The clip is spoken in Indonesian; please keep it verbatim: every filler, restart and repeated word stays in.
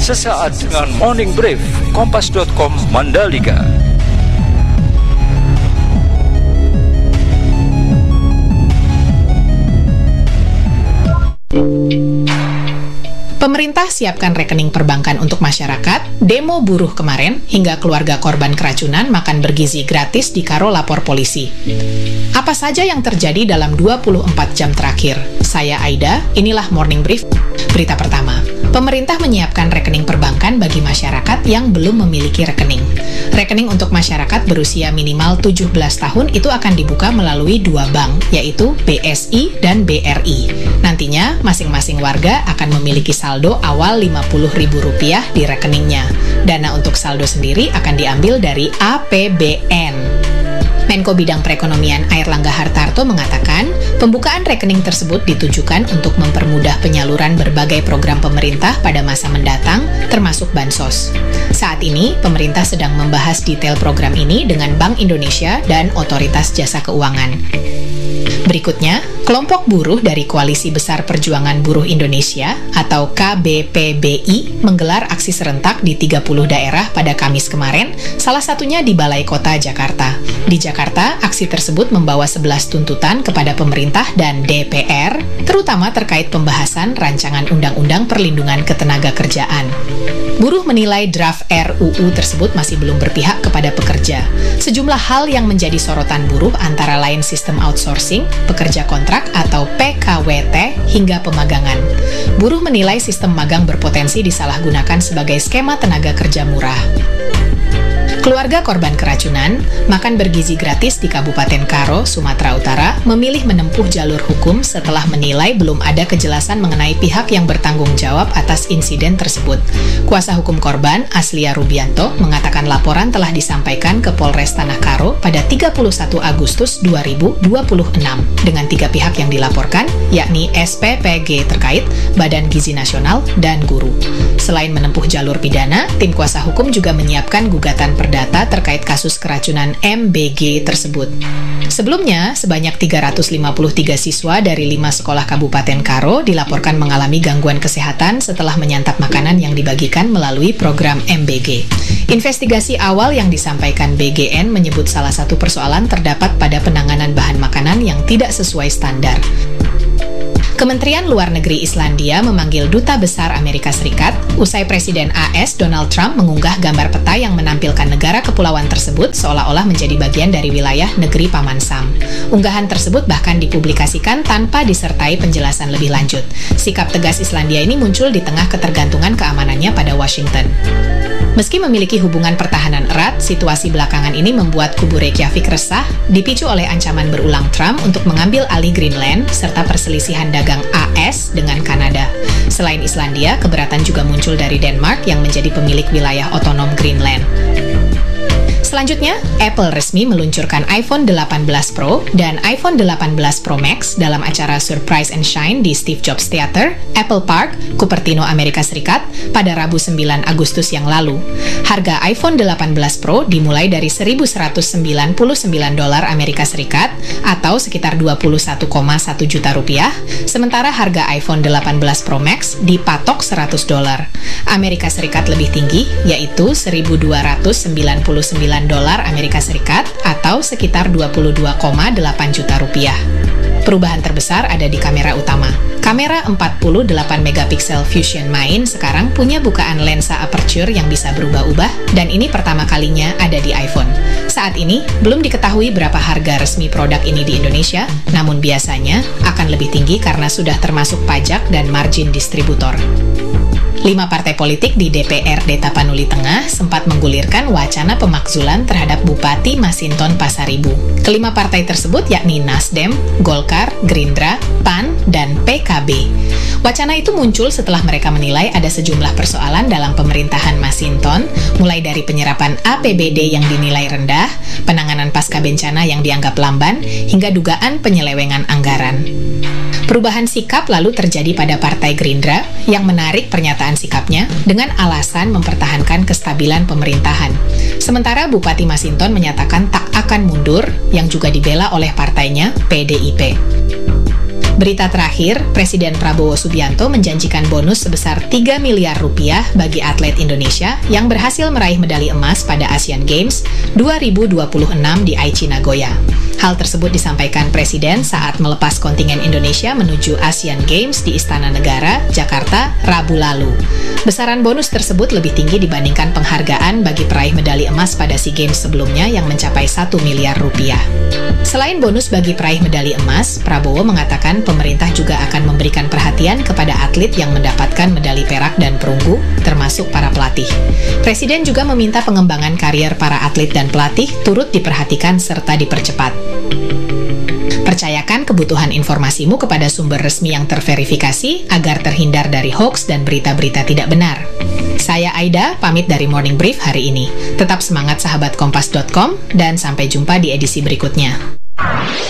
sesaat dengan Morning Brief Kompas titik com Mandalika. Pemerintah siapkan rekening perbankan untuk masyarakat, demo buruh kemarin, hingga keluarga korban keracunan makan bergizi gratis di Karo lapor polisi. Apa saja yang terjadi dalam dua puluh empat jam terakhir? Saya Aida, inilah Morning Brief. Berita pertama, pemerintah menyiapkan rekening perbankan bagi masyarakat yang belum memiliki rekening. Rekening untuk masyarakat berusia minimal tujuh belas tahun itu akan dibuka melalui dua bank, yaitu B S I dan B R I. Nantinya, masing-masing warga akan memiliki saldo awal lima puluh ribu rupiah di rekeningnya. Dana untuk saldo sendiri akan diambil dari A P B N. Menko Bidang Perekonomian Airlangga Hartarto mengatakan, pembukaan rekening tersebut ditujukan untuk mempermudah penyaluran berbagai program pemerintah pada masa mendatang, termasuk Bansos. Saat ini, pemerintah sedang membahas detail program ini dengan Bank Indonesia dan Otoritas Jasa Keuangan. Berikutnya, kelompok buruh dari Koalisi Besar Perjuangan Buruh Indonesia atau K B P B I menggelar aksi serentak di tiga puluh daerah pada Kamis kemarin, salah satunya di Balai Kota Jakarta. Di Jakarta, aksi tersebut membawa sebelas tuntutan kepada pemerintah dan D P R, terutama terkait pembahasan rancangan Undang-Undang Perlindungan Ketenagakerjaan. Buruh menilai draft R U U tersebut masih belum berpihak kepada pekerja. Sejumlah hal yang menjadi sorotan buruh antara lain sistem outsourcing, pekerja kontrak atau P K W T, hingga pemagangan. Buruh menilai sistem magang berpotensi disalahgunakan sebagai skema tenaga kerja murah. Keluarga korban keracunan, makan bergizi gratis di Kabupaten Karo, Sumatera Utara, memilih menempuh jalur hukum setelah menilai belum ada kejelasan mengenai pihak yang bertanggung jawab atas insiden tersebut. Kuasa hukum korban, Aslia Rubianto, mengatakan laporan telah disampaikan ke Polres Tanah Karo pada tiga puluh satu Agustus dua ribu dua puluh enam dengan tiga pihak yang dilaporkan, yakni S P P G terkait, Badan Gizi Nasional, dan guru. Selain menempuh jalur pidana, tim kuasa hukum juga menyiapkan gugatan perdata data terkait kasus keracunan M B G tersebut. Sebelumnya, sebanyak tiga ratus lima puluh tiga siswa dari lima sekolah Kabupaten Karo dilaporkan mengalami gangguan kesehatan setelah menyantap makanan yang dibagikan melalui program M B G. Investigasi awal yang disampaikan B G N menyebut salah satu persoalan terdapat pada penanganan bahan makanan yang tidak sesuai standar. Kementerian Luar Negeri Islandia memanggil Duta Besar Amerika Serikat usai Presiden A S Donald Trump mengunggah gambar peta yang menampilkan negara kepulauan tersebut seolah-olah menjadi bagian dari wilayah negeri Paman Sam. Unggahan tersebut bahkan dipublikasikan tanpa disertai penjelasan lebih lanjut. Sikap tegas Islandia ini muncul di tengah ketergantungan keamanannya pada Washington. Meski memiliki hubungan pertahanan erat, situasi belakangan ini membuat kubu Reykjavik resah, dipicu oleh ancaman berulang Trump untuk mengambil alih Greenland serta perselisihan dagang A S dengan Kanada. Selain Islandia, keberatan juga muncul dari Denmark yang menjadi pemilik wilayah otonom Greenland. Selanjutnya, Apple resmi meluncurkan iPhone delapan belas Pro dan iPhone delapan belas Pro Max dalam acara Surprise and Shine di Steve Jobs Theater, Apple Park, Cupertino, Amerika Serikat pada Rabu sembilan Agustus yang lalu. Harga iPhone delapan belas Pro dimulai dari seribu seratus sembilan puluh sembilan dolar Amerika Serikat atau sekitar dua puluh satu koma satu juta rupiah, sementara harga iPhone delapan belas Pro Max dipatok seratus dolar Amerika Serikat lebih tinggi, yaitu seribu dua ratus sembilan puluh sembilan dolar Amerika Serikat atau sekitar dua puluh dua koma delapan juta rupiah. Perubahan terbesar ada di kamera utama. Kamera empat puluh delapan megapiksel Fusion Main sekarang punya bukaan lensa aperture yang bisa berubah-ubah dan ini pertama kalinya ada di iPhone. Saat ini, belum diketahui berapa harga resmi produk ini di Indonesia, namun biasanya akan lebih tinggi karena sudah termasuk pajak dan margin distributor. Lima partai politik di D P R D Tapanuli Tengah sempat menggulirkan wacana pemakzulan terhadap Bupati Masinton Pasaribu. Kelima partai tersebut yakni Nasdem, Golkar, Gerindra, P A N, dan P K B. Wacana itu muncul setelah mereka menilai ada sejumlah persoalan dalam pemerintahan Masinton, mulai dari penyerapan A P B D yang dinilai rendah, penanganan pasca bencana yang dianggap lamban, hingga dugaan penyelewengan anggaran. Perubahan sikap lalu terjadi pada Partai Gerindra yang menarik pernyataan sikapnya dengan alasan mempertahankan kestabilan pemerintahan. Sementara Bupati Masinton menyatakan tak akan mundur, yang juga dibela oleh partainya P D I P. Berita terakhir, Presiden Prabowo Subianto menjanjikan bonus sebesar tiga miliar rupiah bagi atlet Indonesia yang berhasil meraih medali emas pada Asian Games dua ribu dua puluh enam di Aichi, Nagoya. Hal tersebut disampaikan Presiden saat melepas kontingen Indonesia menuju Asian Games di Istana Negara, Jakarta, Rabu lalu. Besaran bonus tersebut lebih tinggi dibandingkan penghargaan bagi peraih medali emas pada SEA Games sebelumnya yang mencapai satu miliar rupiah. Selain bonus bagi peraih medali emas, Prabowo mengatakan pemerintah juga akan memberikan perhatian kepada atlet yang mendapatkan medali perak dan perunggu, termasuk para pelatih. Presiden juga meminta pengembangan karier para atlet dan pelatih turut diperhatikan serta dipercepat. Percayakan kebutuhan informasimu kepada sumber resmi yang terverifikasi agar terhindar dari hoaks dan berita-berita tidak benar. Saya Aida, pamit dari Morning Brief hari ini. Tetap semangat sahabat kompas dot com dan sampai jumpa di edisi berikutnya.